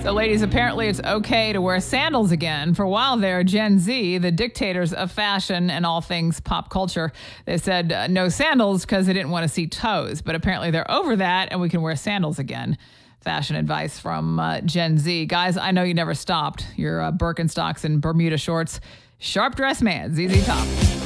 So, ladies, apparently it's okay to wear sandals again. For a while there, Gen Z, the dictators of fashion and all things pop culture, they said no sandals because they didn't want to see toes. But apparently they're over that and we can wear sandals again. Fashion advice from Gen Z. Guys, I know you never stopped. Your Birkenstocks and Bermuda shorts. Sharp dressed man, ZZ Top.